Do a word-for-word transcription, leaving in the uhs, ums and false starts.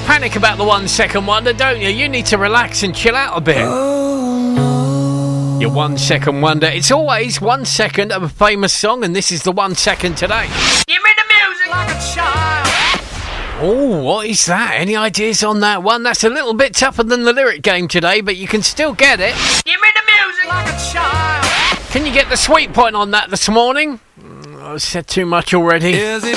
panic about the one second wonder, don't you? You need to relax and chill out a bit. Oh, no. Your one second wonder. It's always one second of a famous song, and this is the one second today. Give me the music like a child. Oh, what is that? Any ideas on that one? That's a little bit tougher than the lyric game today, but you can still get it. Give me the music like a child. Can you get the sweet point on that this morning? Mm, I've said too much already. Is it